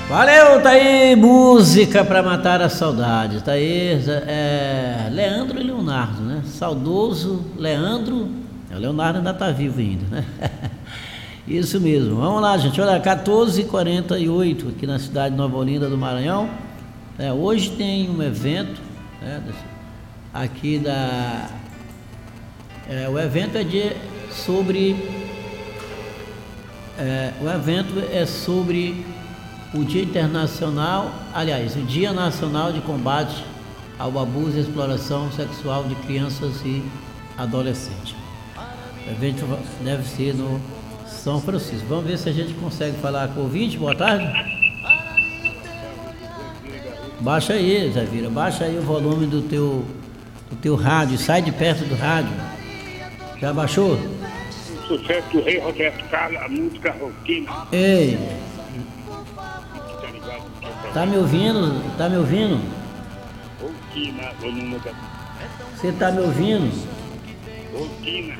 Valeu, tá aí, música pra matar a saudade. Tá aí, Leandro e Leonardo, né? Saudoso Leandro. O Leonardo ainda tá vivo ainda, né? Isso mesmo. Vamos lá, gente. Olha, 14h48 aqui na cidade de Nova Olinda do Maranhão. Hoje tem um evento, né, aqui da... o evento é sobre o Dia Internacional, aliás, o Dia Nacional de Combate ao Abuso e Exploração Sexual de Crianças e Adolescentes. O evento deve ser no São Francisco. Vamos ver se a gente consegue falar com o ouvinte. Boa tarde. Baixa aí, Zé Vira, baixa aí o volume do teu rádio, sai de perto do rádio. Já baixou? O sucesso do Rei Roberto Carlos, a música Rotina. Ei, tá me ouvindo? Tá me ouvindo? Rotina, o número da... Você tá me ouvindo? Rotina.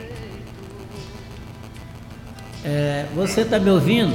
Você tá me ouvindo?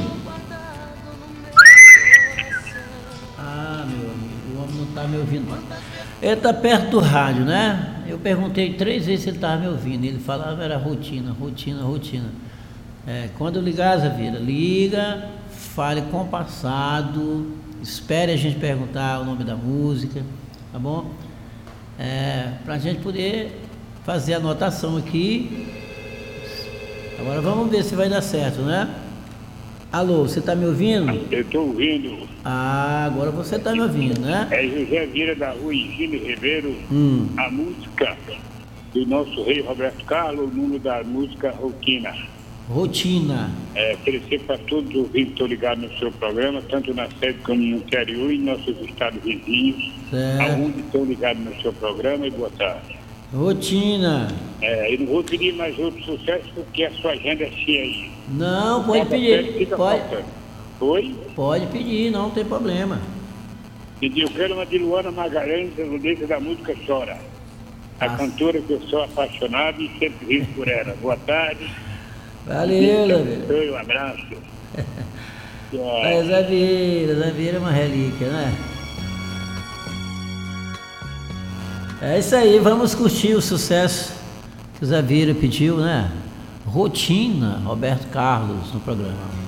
Ah, meu amigo, o homem não tá me ouvindo. Ele tá perto do rádio, né? Eu perguntei 3 vezes se ele tava me ouvindo. Ele falava era rotina. Quando ligar, Zé Vira, liga, fale compassado, espere a gente perguntar o nome da música, tá bom? Pra gente poder fazer a anotação aqui. Agora vamos ver se vai dar certo, né? Alô, você tá me ouvindo? Eu estou ouvindo. Ah, agora você tá me ouvindo, né? É José Vira da Rua Higino Ribeiro, a música do nosso Rei Roberto Carlos, o número da música Rotina. Rotina. Oferecer para todos os ouvintes que estão ligados no seu programa, tanto na sede como no interior e nossos estados vizinhos, aonde estão ligados no seu programa, e boa tarde. Rotina. Eu não vou pedir mais outro sucesso porque a sua agenda é cheia aí. Não, pode pedir. Oi? Pode pedir, não tem problema. Pediu uma de Luana Magalhães, a letra da música Chora. A cantora que eu sou apaixonado e sempre vivo por ela. Boa tarde. Valeu, Zé Vira. Um abraço. Zé Vira é uma relíquia, né? É isso aí, vamos curtir o sucesso que o Zé Vira pediu, né? Rotina, Roberto Carlos no programa.